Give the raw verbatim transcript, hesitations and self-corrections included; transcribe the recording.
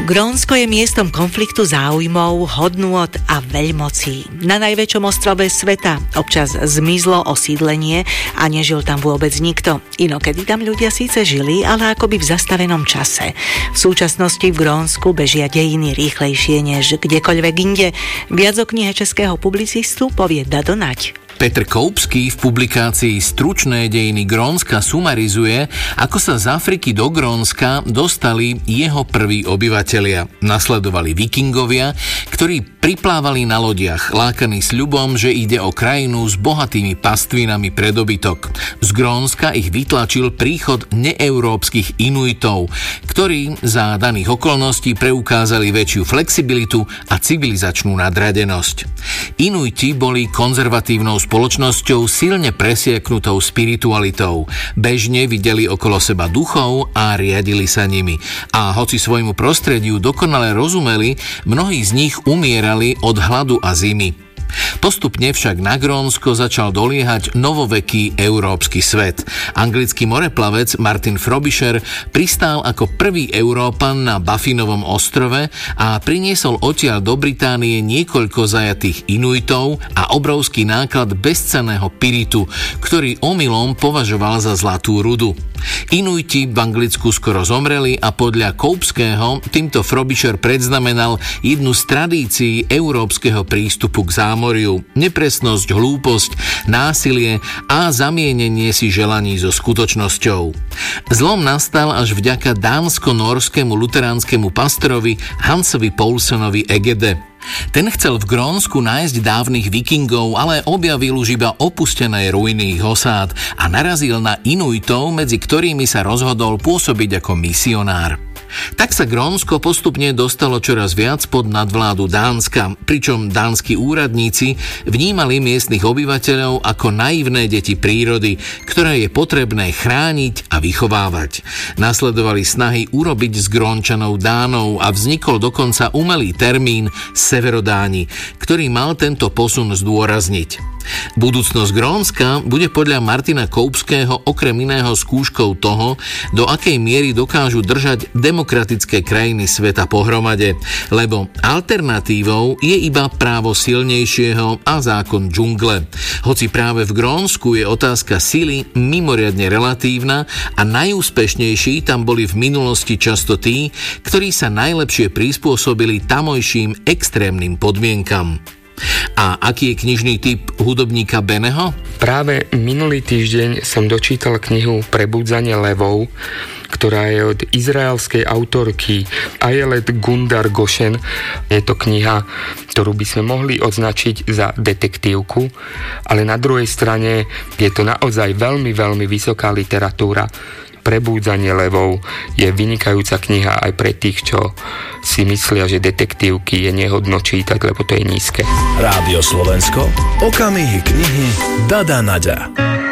Grónsko je miestom konfliktu záujmov, hodnôt a veľmocí. Na najväčšom ostrove sveta občas zmizlo osídlenie a nežil tam vôbec nikto. Inokedy tam ľudia síce žili, ale akoby v zastavenom čase. V súčasnosti v Grónsku bežia dejiny rýchlejšie než kdekoľvek inde. Viac o knihe českého publicistu povie Dado Naď. Petr Koupský v publikácii Stručné dejiny Grónska sumarizuje, ako sa z Afriky do Grónska dostali jeho prví obyvatelia. Nasledovali vikingovia, ktorí priplávali na lodiach, lákaní sľubom, že ide o krajinu s bohatými pastvinami pre dobytok. Z Grónska ich vytlačil príchod neeurópskych Inuitov, ktorí za daných okolností preukázali väčšiu flexibilitu a civilizačnú nadradenosť. Inuiti boli konzervatívnou spoločnosťou silne presieknutou spiritualitou. Bežne videli okolo seba duchov a riadili sa nimi. A hoci svojmu prostrediu dokonale rozumeli, mnohí z nich umierali od hladu a zimy. Postupne však na Grónsko začal doliehať novoveký európsky svet. Anglický moreplavec Martin Frobisher pristál ako prvý Európan na Baffinovom ostrove a priniesol odtiaľ do Británie niekoľko zajatých Inuitov a obrovský náklad bezcenného piritu, ktorý omylom považoval za zlatú rudu. Inuiti v Anglicku skoro zomreli a podľa Koupského týmto Frobisher predznamenal jednu z tradícií európskeho prístupu k zámoriu, nepresnosť, hlúposť, násilie a zamienenie si želaní so skutočnosťou. Zlom nastal až vďaka dánsko-norskému luteránskemu pastorovi Hansovi Poulsonovi Egede. Ten chcel v Grónsku nájsť dávnych vikingov, ale objavil už iba opustené ruiny ich osád a narazil na Inuitov, medzi ktorými sa rozhodol pôsobiť ako misionár. Tak sa Grónsko postupne dostalo čoraz viac pod nadvládu Dánska, pričom dánsky úradníci vnímali miestnych obyvateľov ako naivné deti prírody, ktoré je potrebné chrániť a vychovávať. Nasledovali snahy urobiť z Grónčanov Dánov a vznikol dokonca umelý termín Severodáni, ktorý mal tento posun zdôrazniť. Budúcnosť Grónska bude podľa Martina Koupského okrem iného skúškou toho, do akej miery dokážu držať demokratické krajiny sveta pohromade, lebo alternatívou je iba právo silnejšieho a zákon džungle. Hoci práve v Grónsku je otázka sily mimoriadne relatívna a najúspešnejší tam boli v minulosti často tí, ktorí sa najlepšie prispôsobili tamojším extrémnym podmienkam. A aký je knižný typ hudobníka Beneho? Práve minulý týždeň som dočítal knihu Prebudzanie levov, ktorá je od izraelskej autorky Ayelet Gundar Goshen. Je to kniha, ktorú by sme mohli označiť za detektívku, ale na druhej strane je to naozaj veľmi, veľmi vysoká literatúra. Prebúdzanie levov je vynikajúca kniha aj pre tých, čo si myslia, že detektívky je nehodno čítať, lebo to je nízke. Rádio Slovensko, okamihy knihy Dada Naďa.